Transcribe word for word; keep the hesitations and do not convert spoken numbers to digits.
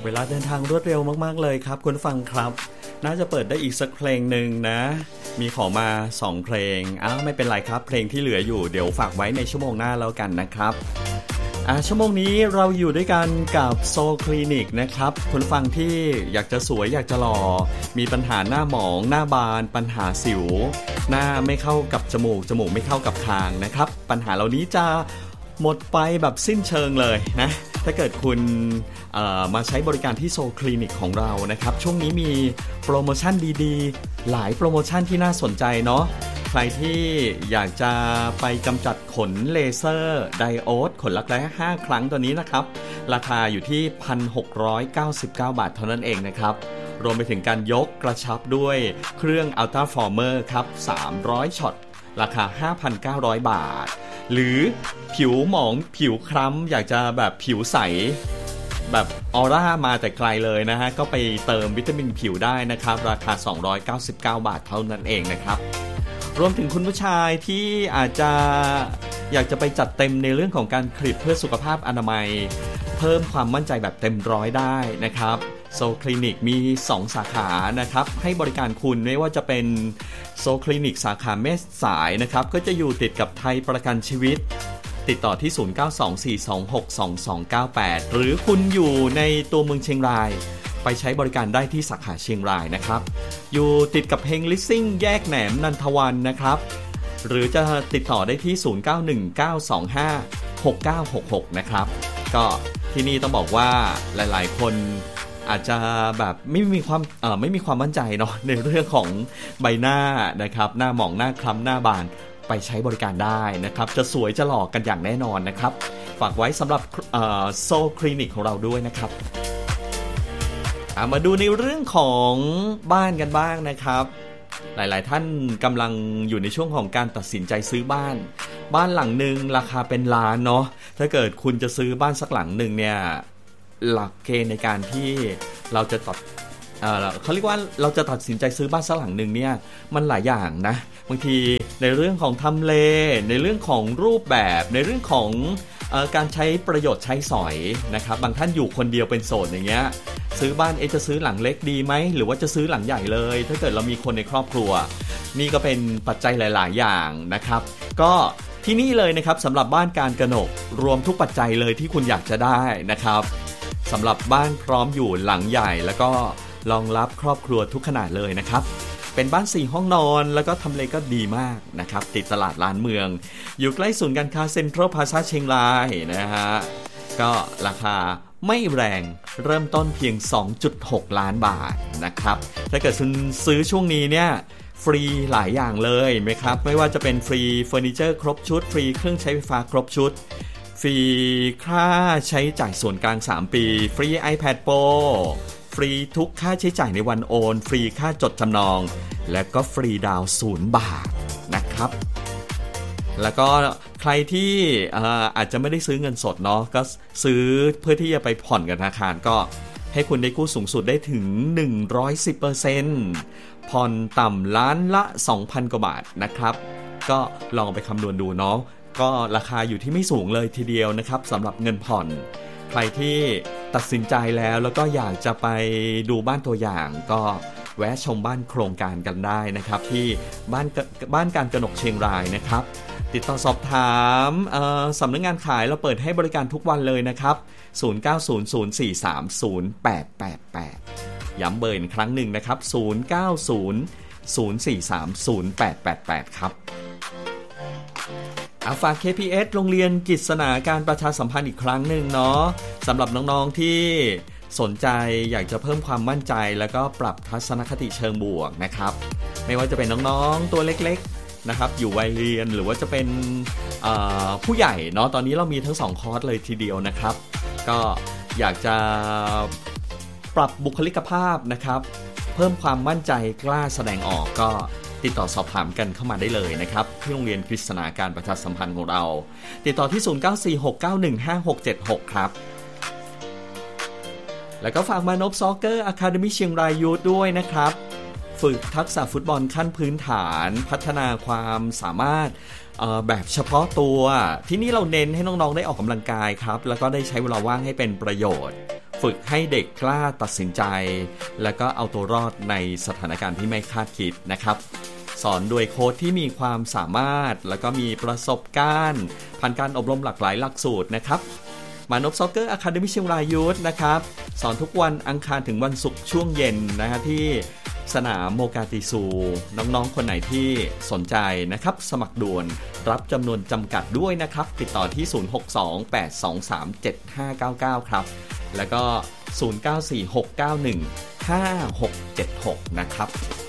เวลาเดินทางรวดเร็วมากๆเลยครับคุณฟังครับน่าจะเปิดได้อีกสักเพลงหนึ่งนะมีขอมาสองเพลงอ้าวไม่เป็นไรครับเพลงที่เหลืออยู่เดี๋ยวฝากไว้ในชั่วโมงหน้าแล้วกันนะครับอ่าชั่วโมงนี้เราอยู่ด้วยกันกับโซคลินิกนะครับคุณฟังที่อยากจะสวยอยากจะหล่อมีปัญหาหน้าหมองหน้าบานปัญหาสิวหน้าไม่เข้ากับจมูกจมูกไม่เข้ากับคางนะครับปัญหาเหล่านี้จะหมดไปแบบสิ้นเชิงเลยนะถ้าเกิดคุณมาใช้บริการที่โซคลินิกของเรานะครับช่วงนี้มีโปรโมชั่นดีๆหลายโปรโมชั่นที่น่าสนใจเนาะใครที่อยากจะไปกำจัดขนเลเซอร์ไดโอดขนรักแร้ห้าครั้งตัวนี้นะครับราคาอยู่ที่ หนึ่งพันหกร้อยเก้าสิบเก้า บาทเท่านั้นเองนะครับรวมไปถึงการยกกระชับด้วยเครื่อง Ultra Former ครับสามร้อยช็อตราคา ห้าพันเก้าร้อย บาทหรือผิวหมองผิวคล้ำอยากจะแบบผิวใสแบบออร่ามาแต่ไกลเลยนะฮะก็ไปเติมวิตามินผิวได้นะครับราคาสองร้อยเก้าสิบเก้าบาทเท่านั้นเองนะครับรวมถึงคุณผู้ชายที่อาจจะอยากจะไปจัดเต็มในเรื่องของการคลิปเพื่อสุขภาพอนามัยเพิ่มความมั่นใจแบบเต็มร้อยได้นะครับโซคลินิกมีสองสาขานะครับให้บริการคุณไม่ว่าจะเป็นโซคลินิกสาขาแม่สายนะครับก็จะอยู่ติดกับไทยประกันชีวิตติดต่อที่ศูนย์ เก้า สอง สี่ สอง หก สอง สอง เก้า แปดหรือคุณอยู่ในตัวเมืองเชียงรายไปใช้บริการได้ที่สาขาเชียงรายนะครับอยู่ติดกับเฮงลิสซิ่งแยกแหนมนันทวันนะครับหรือจะติดต่อได้ที่ศูนย์ เก้า หนึ่ง เก้า สอง ห้า หก เก้า หก หกนะครับก็ที่นี่ต้องบอกว่าหลายๆคนอาจจะแบบไม่มีความเอ่อไม่มีความมั่นใจเนาะในเรื่องของใบหน้านะครับหน้าหมองหน้าคล้ำหน้าบานไปใช้บริการได้นะครับจะสวยจะหล่อกันอย่างแน่นอนนะครับฝากไว้สำหรับโซคลินิกของเราด้วยนะครับมาดูในเรื่องของบ้านกันบ้างนะครับหลายๆท่านกำลังอยู่ในช่วงของการตัดสินใจซื้อบ้านบ้านหลังหนึ่งราคาเป็นล้านเนาะถ้าเกิดคุณจะซื้อบ้านสักหลังหนึ่งเนี่ยหลักเกณฑ์ในการที่เราจะตัดเอ่อเขาเรียกว่าเราจะตัดสินใจซื้อบ้านสักหลังหนึ่งเนี่ยมันหลายอย่างนะบางทีในเรื่องของทำเลในเรื่องของรูปแบบในเรื่องของเอ่อการใช้ประโยชน์ใช้สอยนะครับบางท่านอยู่คนเดียวเป็นโสดอย่างเงี้ยซื้อบ้านเอจะซื้อหลังเล็กดีไหมหรือว่าจะซื้อหลังใหญ่เลยถ้าเกิดเรามีคนในครอบครัวนี่ก็เป็นปัจจัยหลายๆอย่างนะครับก็ที่นี่เลยนะครับสำหรับบ้านการกนกรวมทุกปัจจัยเลยที่คุณอยากจะได้นะครับสำหรับบ้านพร้อมอยู่หลังใหญ่แล้วก็รองรับครอบครัวทุกขนาดเลยนะครับเป็นบ้านสี่ห้องนอนแล้วก็ทำเลก็ดีมากนะครับติดตลาดลานเมืองอยู่ใกล้ศูนย์การค้าเซ็นทรัลพลาซ่าเชียงรายนะฮะก็ราคาไม่แรงเริ่มต้นเพียง สองจุดหก ล้านบาทนะครับถ้าเกิดคุณซื้อช่วงนี้เนี่ยฟรีหลายอย่างเลยไหมครับไม่ว่าจะเป็นฟรีเฟอร์นิเจอร์ครบชุดฟรีเครื่องใช้ไฟฟ้าครบชุดฟรีค่าใช้จ่ายส่วนกลางสามปีฟรี iPad Pro ฟรีทุกค่าใช้จ่ายในวันโอนฟรีค่าจดจำนองและก็ฟรีดาวน์ศูนย์บาทนะครับแล้วก็ใครที่ อา, อาจจะไม่ได้ซื้อเงินสดเนาะก็ซื้อเพื่อที่จะไปผ่อนกับธนาคารก็ให้คุณได้กู้สูงสุดได้ถึง หนึ่งร้อยสิบเปอร์เซ็นต์ ผ่อนต่ำล้านละ สองพัน กว่าบาทนะครับก็ลองไปคำนวณดูเนาะก็ราคาอยู่ที่ไม่สูงเลยทีเดียวนะครับสำหรับเงินผ่อนใครที่ตัดสินใจแล้วแล้วก็อยากจะไปดูบ้านตัวอย่างก็แวะชมบ้านโครงการกันได้นะครับที่บ้านบ้านการกนกเชียงรายนะครับติดต่อสอบถามสำนักงานขายเราเปิดให้บริการทุกวันเลยนะครับศูนย์ เก้า ศูนย์ ศูนย์ สี่ สาม ศูนย์ แปด แปด แปดย้ำเบอร์อีกครั้งหนึ่งนะครับศูนย์ เก้า ศูนย์ ศูนย์ สี่ สาม ศูนย์ แปด แปด แปดครับอาฝาก เค พี เอส โรงเรียนกฤษณาการประชาสัมพันธ์อีกครั้งหนึ่งเนาะสำหรับน้องๆที่สนใจอยากจะเพิ่มความมั่นใจแล้วก็ปรับทัศนคติเชิงบวกนะครับไม่ว่าจะเป็นน้องๆตัวเล็กๆนะครับอยู่วัยเรียนหรือว่าจะเป็นผู้ใหญ่เนาะตอนนี้เรามีทั้งสองคอร์สเลยทีเดียวนะครับก็อยากจะปรับบุคลิกภาพนะครับเพิ่มความมั่นใจกล้าแสดงออกก็ติดต่อสอบถามกันเข้ามาได้เลยนะครับที่โรงเรียนกฤษณาการประชาสัมพันธ์ของเราติดต่อที่ศูนย์ เก้า สี่ หก เก้า หนึ่ง ห้า หก เจ็ด หกครับแล้วก็ฝากมานพซ็อกเกอร์อะคาเดมี่เชียงรายยูทด้วยนะครับฝึกทักษะฟุตบอลขั้นพื้นฐานพัฒนาความสามารถแบบเฉพาะตัวที่นี่เราเน้นให้น้องๆได้ออกกำลังกายครับแล้วก็ได้ใช้เวลาว่างให้เป็นประโยชน์ฝึกให้เด็กกล้าตัดสินใจแล้วก็เอาตัวรอดในสถานการณ์ที่ไม่คาดคิดนะครับสอนโดยโค้ชที่มีความสามารถแล้วก็มีประสบการณ์ผ่านการอบรมหลากหลายหลักสูตรนะครับมานพซ็อกเกอร์อะคาเดมี่เชียงรายยูทนะครับสอนทุกวันอังคารถึงวันศุกร์ช่วงเย็นนะฮะที่สนามโมกาติซูน้องๆคนไหนที่สนใจนะครับสมัครด่วนรับจำนวนจำกัดด้วยนะครับติดต่อที่ศูนย์ หก สอง แปด สอง สาม เจ็ด ห้า เก้า เก้าครับแล้วก็ศูนย์ เก้า สี่ หก เก้า หนึ่ง ห้า หก เจ็ด หกนะครับ